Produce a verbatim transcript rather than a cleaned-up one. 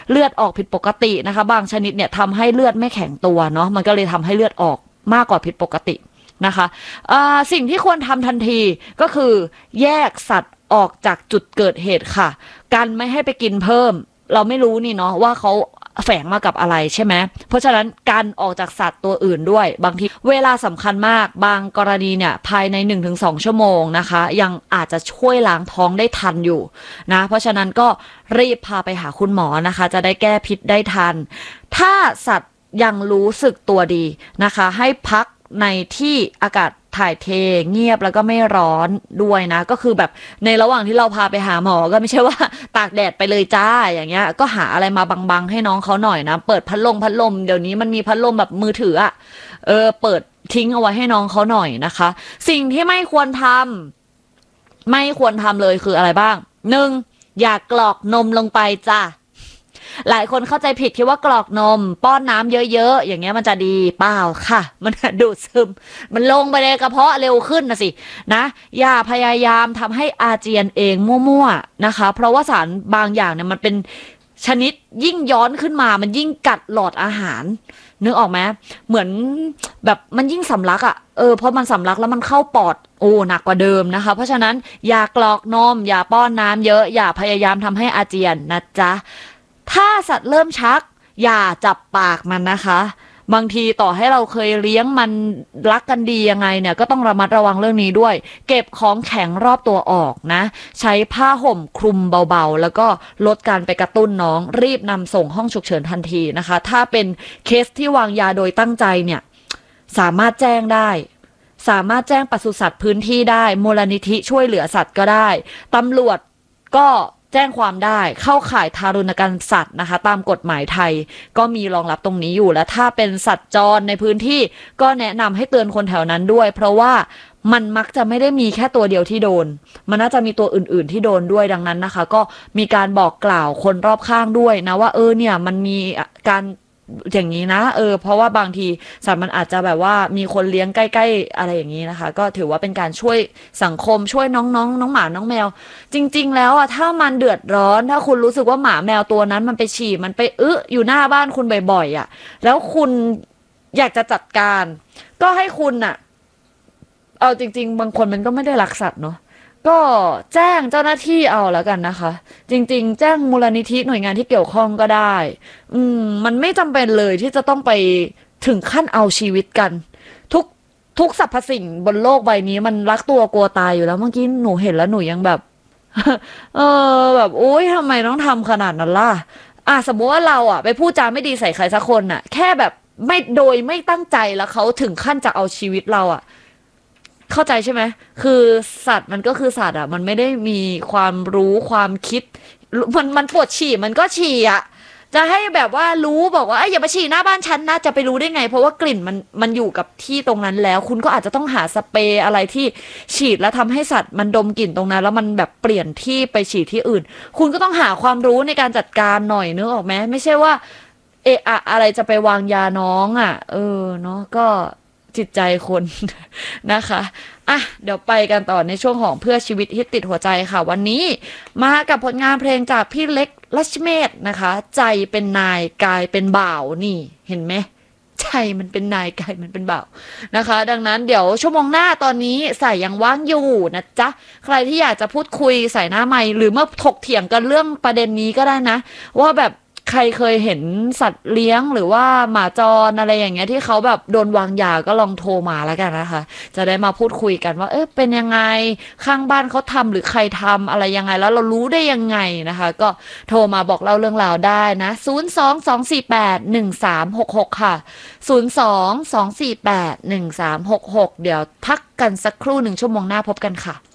เลือดออกผิดปกตินะคะบางชนิดเนี่ยทำให้เลือดไม่แข็งตัวเนาะมันก็เลยทำให้เลือดออกมากกว่าผิดปกตินะคะสิ่งที่ควรทำทันทีก็คือแยกสัตว์ออกจากจุดเกิดเหตุค่ะกันไม่ให้ไปกินเพิ่มเราไม่รู้นี่เนาะว่าเขาแฝงมากับอะไรใช่ไหมเพราะฉะนั้นการออกจากสัตว์ตัวอื่นด้วยบางทีเวลาสำคัญมากบางกรณีเนี่ยภายใน หนึ่งถึงสอง ชั่วโมงนะคะยังอาจจะช่วยล้างท้องได้ทันอยู่นะเพราะฉะนั้นก็รีบพาไปหาคุณหมอนะคะจะได้แก้พิษได้ทันถ้าสัตว์ยังรู้สึกตัวดีนะคะให้พักในที่อากาศถ่ายเทเงียบแล้วก็ไม่ร้อนด้วยนะก็คือแบบในระหว่างที่เราพาไปหาหมอก็ไม่ใช่ว่าตากแดดไปเลยจ้าอย่างเงี้ยก็หาอะไรมาบังๆให้น้องเขาหน่อยนะเปิดพัดลมพัดลมเดี๋ยวนี้มันมีพัดลมแบบมือถืออะเออเปิดทิ้งเอาไว้ให้น้องเขาหน่อยนะคะสิ่งที่ไม่ควรทำไม่ควรทำเลยคืออะไรบ้างหนึ่งอย่ากรอกนมลงไปจ้าหลายคนเข้าใจผิดคิดว่ากรอกนมป้อนน้ำเยอะๆอย่างเงี้ยมันจะดีเปล่าค่ะมันดูดซึมมันลงไปในกระเพาะเร็วขึ้นนะสินะอย่าพยายามทำให้อาเจียนเองมั่วๆนะคะเพราะว่าสารบางอย่างเนี่ยมันเป็นชนิดยิ่งย้อนขึ้นมามันยิ่งกัดหลอดอาหารนึกออกไหมเหมือนแบบมันยิ่งสำลักอ่ะเออเพราะมันสำลักแล้วมันเข้าปอดโอ้หนักกว่าเดิมนะคะเพราะฉะนั้นอย่ากรอกนมอย่าป้อนน้ำเยอะอย่าพยายามทำให้อาเจียนนะจ๊ะถ้าสัตว์เริ่มชักอย่าจับปากมันนะคะบางทีต่อให้เราเคยเลี้ยงมันรักกันดียังไงเนี่ยก็ต้องระมัดระวังเรื่องนี้ด้วยเก็บของแข็งรอบตัวออกนะใช้ผ้าห่มคลุมเบาๆแล้วก็ลดการไปกระตุ้นน้องรีบนำส่งห้องฉุกเฉินทันทีนะคะถ้าเป็นเคสที่วางยาโดยตั้งใจเนี่ยสามารถแจ้งได้สามารถแจ้งปศุสัตว์พื้นที่ได้มูลนิธิช่วยเหลือสัตว์ก็ได้ตำรวจก็แจ้งความได้เข้าข่ายทารุณกรรมสัตว์นะคะตามกฎหมายไทยก็มีรองรับตรงนี้อยู่และถ้าเป็นสัตว์จรในพื้นที่ก็แนะนำให้เตือนคนแถวนั้นด้วยเพราะว่ามันมักจะไม่ได้มีแค่ตัวเดียวที่โดนมันน่าจะมีตัวอื่นๆที่โดนด้วยดังนั้นนะคะก็มีการบอกกล่าวคนรอบข้างด้วยนะว่าเออเนี่ยมันมีการอย่างนี้นะเออเพราะว่าบางทีสัตว์มันอาจจะแบบว่ามีคนเลี้ยงใกล้ๆอะไรอย่างนี้นะคะก็ถือว่าเป็นการช่วยสังคมช่วยน้องๆ น้องน้องหมาน้องแมวจริงๆแล้วอ่ะถ้ามันเดือดร้อนถ้าคุณรู้สึกว่าหมาแมวตัวนั้นมันไปฉี่มันไปอึอยู่หน้าบ้านคุณบ่อยๆอ่ะแล้วคุณอยากจะจัดการก็ให้คุณอ่ะเอาจริงๆบางคนมันก็ไม่ได้รักสัตว์เนาะก็แจ้งเจ้าหน้าที่เอาแล้วกันนะคะจริงๆแจ้งมูลนิธิหน่วยงานที่เกี่ยวข้องก็ได้อืมมันไม่จำเป็นเลยที่จะต้องไปถึงขั้นเอาชีวิตกันทุกทุกสรรพสิ่งบนโลกใบนี้มันรักตัวกลัวตายอยู่แล้วเมื่อกี้หนูเห็นแล้วหนูยังแบบ เออแบบโอ๊ยทำไมต้องทำขนาดนั้นล่ะอ่ะสมมติว่าเราอ่ะไปพูดจาไม่ดีใส่ใครสักคนอ่ะแค่แบบไม่โดยไม่ตั้งใจแล้วเขาถึงขั้นจะเอาชีวิตเราอ่ะเข้าใจใช่ไหมคือสัตว์มันก็คือสัตว์อ่ะมันไม่ได้มีความรู้ความคิดมันมันปวดฉี่มันก็ฉี่อ่ะจะให้แบบว่ารู้บอกว่าอย่ามาฉี่หน้าบ้านฉันนะจะไปรู้ได้ไงเพราะว่ากลิ่นมันมันอยู่กับที่ตรงนั้นแล้วคุณก็อาจจะต้องหาสเปรย์อะไรที่ฉีดแล้วทำให้สัตว์มันดมกลิ่นตรงนั้นแล้วมันแบบเปลี่ยนที่ไปฉีดที่อื่นคุณก็ต้องหาความรู้ในการจัดการหน่อยนึกออกไหมไม่ใช่ว่าเอะอะอะไรจะไปวางยาน้องอ่ะเออเนาะก็จิตใจคนนะคะอ่ะเดี๋ยวไปกันต่อในช่วงของเพื่อชีวิตฮิตติดหัวใจค่ะวันนี้มากับผลงานเพลงจากพี่เล็กรัชเมศนะคะใจเป็นนายกายเป็นบ่าวนี่เห็นไหมใจมันเป็นนายกายมันเป็นบ่าวนะคะดังนั้นเดี๋ยวชั่วโมงหน้าตอนนี้ใส่ยังว่างอยู่นะจ๊ะใครที่อยากจะพูดคุยใส่หน้าไมค์หรือเมื่อถกเถียงกันเรื่องประเด็นนี้ก็ได้นะว่าแบบใครเคยเห็นสัตว์เลี้ยงหรือว่าหมาจรอะไรอย่างเงี้ยที่เขาแบบโดนวางยาก็ลองโทรมาแล้วกันนะคะจะได้มาพูดคุยกันว่าเอ๊ะเป็นยังไงข้างบ้านเขาทำหรือใครทำอะไรยังไงแล้วเรารู้ได้ยังไงนะคะก็โทรมาบอกเล่าเรื่องราวได้นะศูนย์ สอง สอง สี่ แปด หนึ่ง สาม หก หกค่ะศูนย์ สอง สอง สี่ แปด หนึ่ง สาม หก หกเดี๋ยวพักกันสักครู่หนึ่งชั่วโมงหน้าพบกันค่ะ